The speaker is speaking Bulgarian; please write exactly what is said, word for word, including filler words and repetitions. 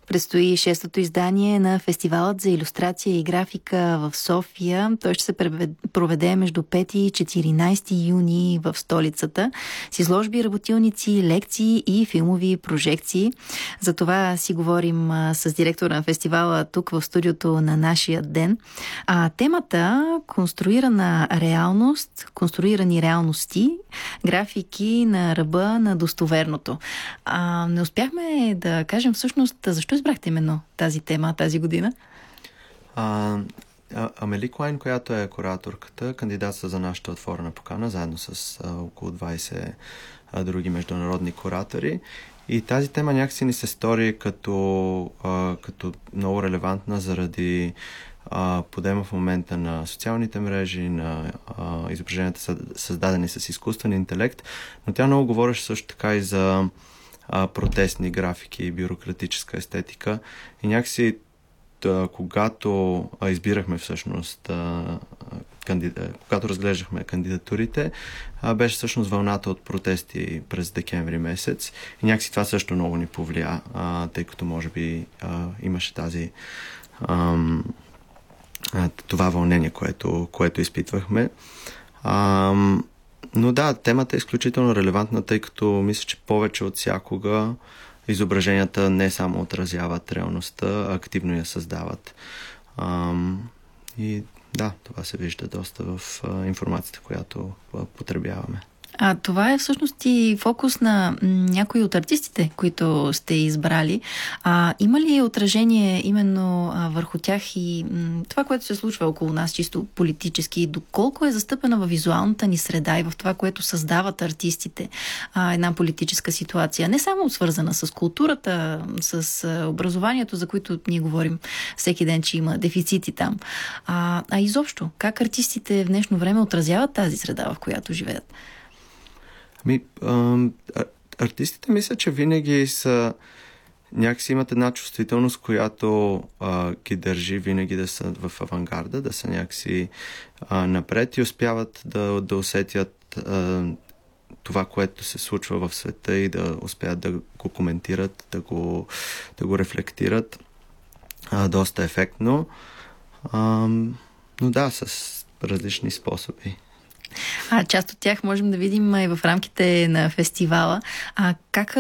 Предстои шестото издание на Фестивалът за илюстрация и графика в София. Той ще се проведе между пети и четиринайсети юни в столицата с изложби, работилници, лекции и филмови прожекции. За това си говорим с директора на фестивала тук в студиото на Нашия ден. А темата конструирана реалност, конструирани реалности, графики на ръба на достоверното. А, не успяхме да кажем всъщност защо избрахте именно тази тема тази година? А, а, Амели Клайн, която е кураторката, кандидатства за нашата отворена покана, заедно с а, около двайсет а, други международни куратори. И тази тема някакси ни се стори като, а, като много релевантна заради а, подема в момента на социалните мрежи, на а, изображенията създадени с изкуствен интелект, но тя много говореше също така и за а, протестни графики и бюрократическа естетика. И някакси да, когато а, избирахме всъщност а, кандида, когато разглеждахме кандидатурите, а, беше всъщност вълната от протести през декември месец. И някакси това също много ни повлия, а, тъй като може би а, имаше тази ам, а, това вълнение, което, което изпитвахме. Ам, но да, темата е изключително релевантна, тъй като мисля, че повече от всякога изображенията не само отразяват реалността, а активно я създават. Ам, и да, това се вижда доста в а, информацията, която а, потребяваме. А това е всъщност и фокус на някои от артистите, които сте избрали. А, има ли отражение именно а, върху тях и м, това, което се случва около нас, чисто политически? Доколко е застъпена във визуалната ни среда и в това, което създават артистите, а, една политическа ситуация? Не само свързана с културата, с а, образованието, за които ние говорим всеки ден, че има дефицити там, а, а изобщо, как артистите в днешно време отразяват тази среда, в която живеят? Ами, ам, артистите мисля, че винаги са някакси имат една чувствителност, която а, ги държи винаги да са в авангарда, да са някакси а, напред и успяват да, да усетят а, това, което се случва в света и да успеят да го коментират, да го, да го рефлектират а, доста ефектно. А, но да, с различни способи. А част от тях можем да видим и в рамките на фестивала. А как